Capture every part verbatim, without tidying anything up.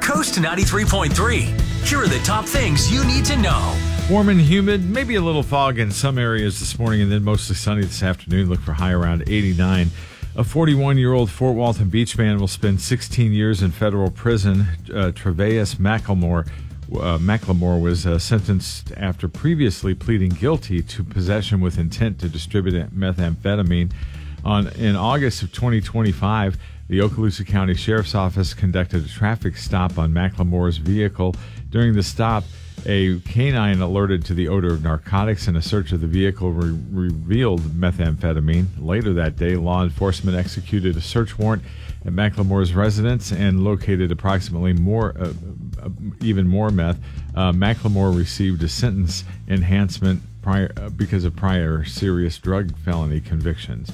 Coast ninety-three point three. Here are the top things you need to know. Warm and humid, maybe a little fog in some areas this morning, and then mostly sunny this afternoon. Look for high around eighty-nine. A forty-one-year-old Fort Walton Beach man will spend sixteen years in federal prison. Uh, Travis McLemore, uh, McLemore was uh, sentenced after previously pleading guilty to possession with intent to distribute methamphetamine. On in August of twenty twenty-five, the Okaloosa County Sheriff's Office conducted a traffic stop on McLemore's vehicle. During the stop, a canine alerted to the odor of narcotics, and a search of the vehicle re- revealed methamphetamine. Later that day, law enforcement executed a search warrant at McLemore's residence and located approximately more, uh, uh, even more meth. Uh, McLemore received a sentence enhancement prior, uh, because of prior serious drug felony convictions.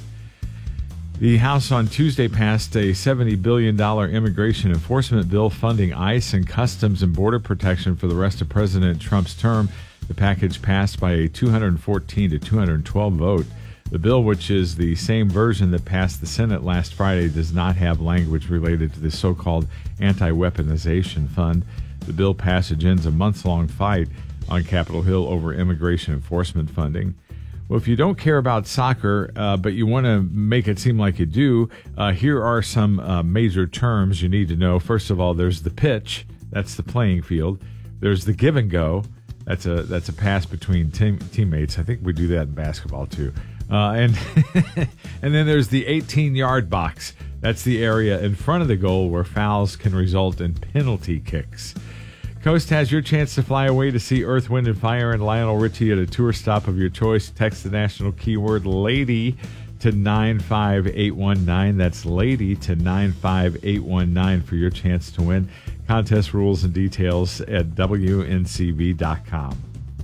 The House on Tuesday passed a seventy billion dollars immigration enforcement bill funding ICE and Customs and Border Protection for the rest of President Trump's term. The package passed by a two hundred fourteen to two hundred twelve vote. The bill, which is the same version that passed the Senate last Friday, does not have language related to the so-called anti-weaponization fund. The bill passage ends a months-long fight on Capitol Hill over immigration enforcement funding. Well, if you don't care about soccer, uh, but you want to make it seem like you do, uh, here are some uh, major terms you need to know. First of all, there's the pitch. That's the playing field. There's the give and go. That's a that's a pass between team, teammates. I think we do that in basketball too. Uh, and and then there's the eighteen-yard box. That's the area in front of the goal where fouls can result in penalty kicks. Coast has your chance to fly away to see Earth, Wind and Fire and Lionel Richie at a tour stop of your choice. Text the national keyword LADY to nine five eight one nine. That's LADY to nine five eight one nine for your chance to win. Contest rules and details at W N C V dot com.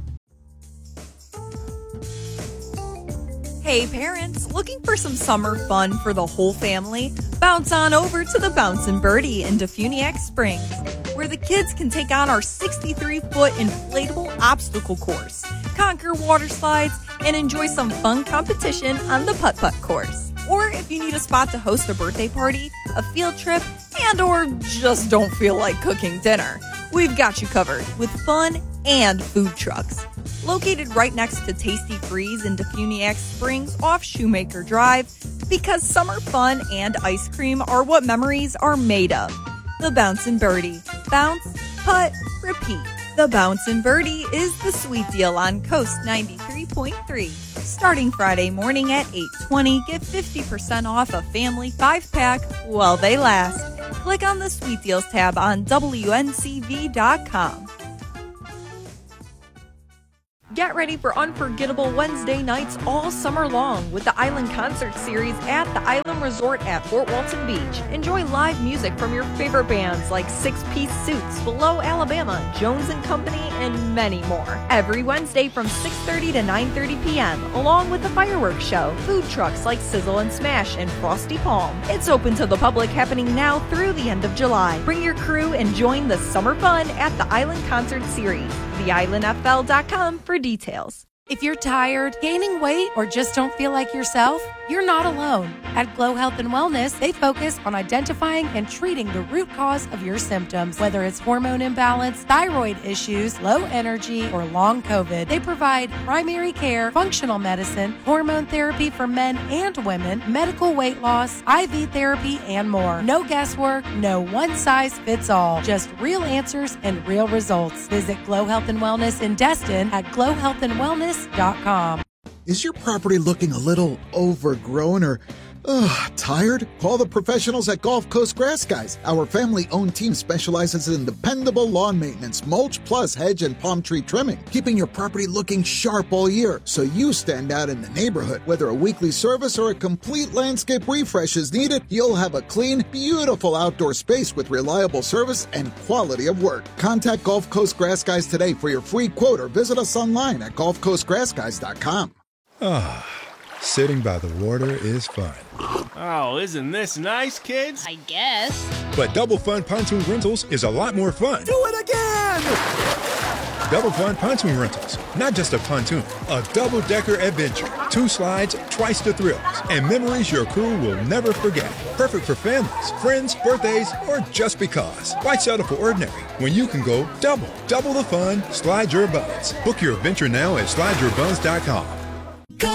Hey parents, looking for some summer fun for the whole family? Bounce on over to the Bouncin' Birdie in Defuniak Springs, where the kids can take on our sixty-three foot inflatable obstacle course, conquer water slides, and enjoy some fun competition on the putt-putt course. Or if you need a spot to host a birthday party, a field trip, and or just don't feel like cooking dinner, we've got you covered with fun and food trucks. Located right next to Tasty Freeze in Defuniak Springs off Shoemaker Drive, because summer fun and ice cream are what memories are made of. The Bouncin' Birdie. Bounce, putt, repeat. The Bouncin' Birdie is the sweet deal on Coast ninety-three point three. Starting Friday morning at eight twenty, get fifty percent off a family five-pack while they last. Click on the Sweet Deals tab on W N C V dot com. Get ready for unforgettable Wednesday nights all summer long with the Island Concert Series at the Island Resort at Fort Walton Beach. Enjoy live music from your favorite bands like Six Piece Suits, Below Alabama, Jones and Company, and many more. Every Wednesday from six thirty to nine thirty p.m., along with a fireworks show, food trucks like Sizzle and Smash, and Frosty Palm. It's open to the public, happening now through the end of July. Bring your crew and join the summer fun at the Island Concert Series. the island f l dot com for details. If you're tired, gaining weight, or just don't feel like yourself, you're not alone. At Glow Health and Wellness, they focus on identifying and treating the root cause of your symptoms, whether it's hormone imbalance, thyroid issues, low energy, or long COVID. They provide primary care, functional medicine, hormone therapy for men and women, medical weight loss, I V therapy, and more. No guesswork, no one size fits all. Just real answers and real results. Visit Glow Health and Wellness in Destin at glow health and wellness dot com. Is your property looking a little overgrown or ugh, tired? Call the professionals at Gulf Coast Grass Guys. Our family-owned team specializes in dependable lawn maintenance, mulch plus hedge and palm tree trimming, keeping your property looking sharp all year so you stand out in the neighborhood. Whether a weekly service or a complete landscape refresh is needed, you'll have a clean, beautiful outdoor space with reliable service and quality of work. Contact Gulf Coast Grass Guys today for your free quote or visit us online at gulf coast grass guys dot com. Ah, sitting by the water is fun. Oh, isn't this nice, kids? I guess. But Double Fun Pontoon Rentals is a lot more fun. Do it again! Double Fun Pontoon Rentals. Not just a pontoon, a double-decker adventure. Two slides, twice the thrills, and memories your crew will never forget. Perfect for families, friends, birthdays, or just because. Why settle for ordinary when you can go double? Double the fun, slide your buns. Book your adventure now at slide your buns dot com.